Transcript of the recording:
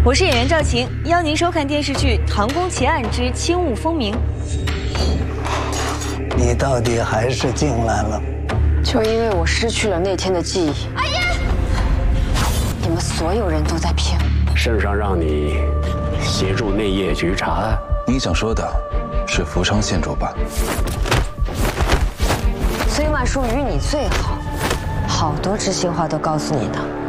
我是演员赵晴，邀您收看电视剧《唐宫奇案之轻雾风鸣》。 你到底还是进来了？ 就因为我失去了那天的记忆。阿姨，你们所有人都在骗我。 圣上让你协助内业局查案。 你想说的是福昌县主办。 崔曼书与你最好，好多知心话都告诉你的。